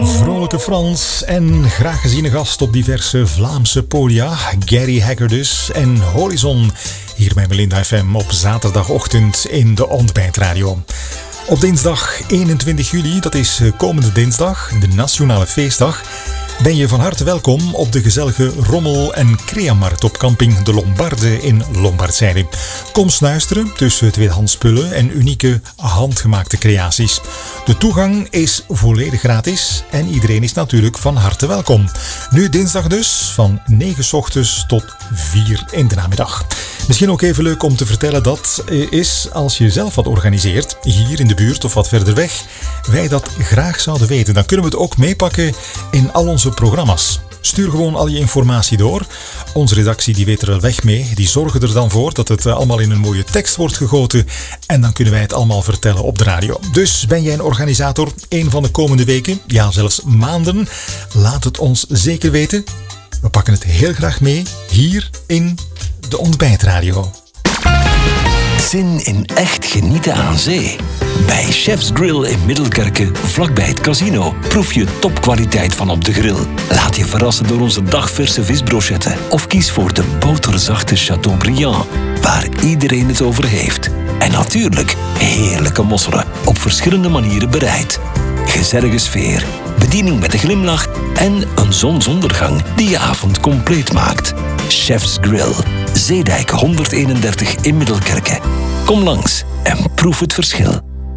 Vrolijke Frans en graag geziene gast op diverse Vlaamse podia, Gary Hacker dus en Horizon, hier bij Melinda FM op zaterdagochtend in de Ontbijtradio. Op dinsdag 21 juli, dat is komende dinsdag, de Nationale Feestdag, ben je van harte welkom op de gezellige rommel- en creamarkt op camping De Lombarde in Lombardzijde. Kom snuisteren tussen tweedehands spullen en unieke handgemaakte creaties. De toegang is volledig gratis en iedereen is natuurlijk van harte welkom. Nu dinsdag dus, van 9 's ochtends tot 4 in de namiddag. Misschien ook even leuk om te vertellen dat is als je zelf wat organiseert, hier in de buurt of wat verder weg, wij dat graag zouden weten. Dan kunnen we het ook meepakken in al onze programma's. Stuur gewoon al je informatie door. Onze redactie die weet er wel weg mee. Die zorgen er dan voor dat het allemaal in een mooie tekst wordt gegoten. En dan kunnen wij het allemaal vertellen op de radio. Dus ben jij een organisator een van de komende weken, ja zelfs maanden? Laat het ons zeker weten. We pakken het heel graag mee hier in de Ontbijtradio. Zin in echt genieten aan zee? Bij Chef's Grill in Middelkerke, vlakbij het casino, proef je topkwaliteit van op de grill. Laat je verrassen door onze dagverse visbrochetten of kies voor de boterzachte Chateaubriand, waar iedereen het over heeft. En natuurlijk heerlijke mosselen, op verschillende manieren bereid. Gezellige sfeer, bediening met een glimlach en een zonsondergang die je avond compleet maakt. Chef's Grill, Zeedijk 131 in Middelkerke. Kom langs en proef het verschil.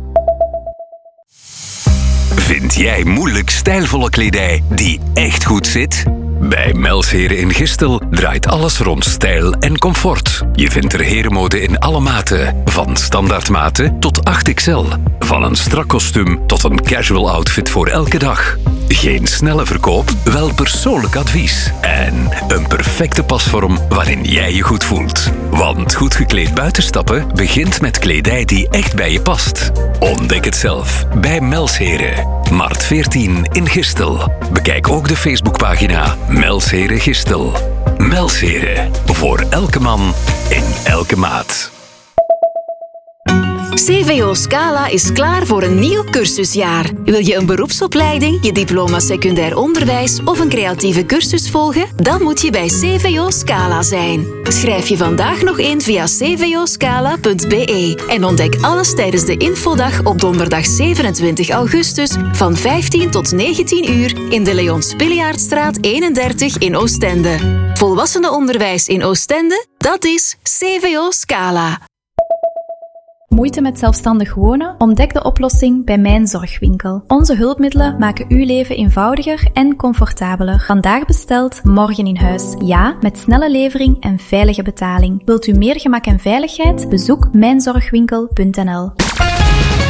Vind jij moeilijk stijlvolle kledij die echt goed zit? Bij Melsheren in Gistel draait alles rond stijl en comfort. Je vindt er herenmode in alle maten, van standaardmaten tot 8XL. Van een strak kostuum tot een casual outfit voor elke dag. Geen snelle verkoop, wel persoonlijk advies. En een perfecte pasvorm waarin jij je goed voelt. Want goed gekleed buitenstappen begint met kledij die echt bij je past. Ontdek het zelf bij Melsheren. Markt 14 in Gistel. Bekijk ook de Facebookpagina Melsheren Gistel. Melsheren, voor elke man in elke maat. CVO Scala is klaar voor een nieuw cursusjaar. Wil je een beroepsopleiding, je diploma secundair onderwijs of een creatieve cursus volgen? Dan moet je bij CVO Scala zijn. Schrijf je vandaag nog in via cvoscala.be en ontdek alles tijdens de infodag op donderdag 27 augustus van 15 tot 19 uur in de Leon Spiljaardstraat 31 in Oostende. Volwassenenonderwijs in Oostende, dat is CVO Scala. Moeite met zelfstandig wonen? Ontdek de oplossing bij Mijn Zorgwinkel. Onze hulpmiddelen maken uw leven eenvoudiger en comfortabeler. Vandaag besteld, morgen in huis. Ja, met snelle levering en veilige betaling. Wilt u meer gemak en veiligheid? Bezoek mijnzorgwinkel.nl.